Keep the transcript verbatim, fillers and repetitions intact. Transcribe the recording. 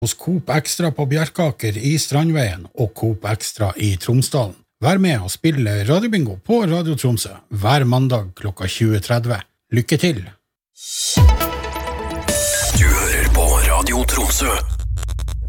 hos Coop Extra på Bjerkaker i Strandveien og Coop Extra i Tromsdalen. Vær med og spille radiobingo på Radio Tromsø hver mandag klokka tjue tretti. Lykke til! Du hører på Radio Tromsø.